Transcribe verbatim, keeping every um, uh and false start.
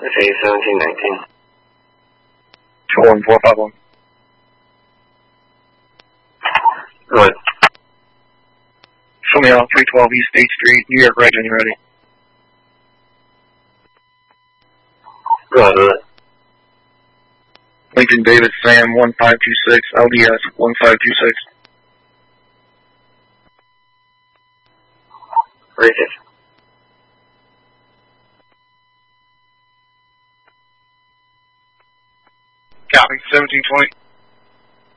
Okay, seventeen nineteen. two one four five one. Go ahead. Show me out three twelve East State Street, New York, right when you're ready. Go ahead with it. Lincoln David Sam one five two six, L D S one five two six. Racist. Copy, seventeen twenty.